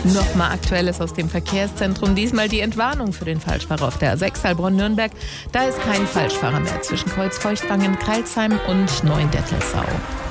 Nochmal Aktuelles aus dem Verkehrszentrum. Diesmal die Entwarnung für den Falschfahrer auf der A6 Heilbronn-Nürnberg. Da ist kein Falschfahrer mehr zwischen Kreuzfeuchtwangen, Crailsheim und Neuendettelsau.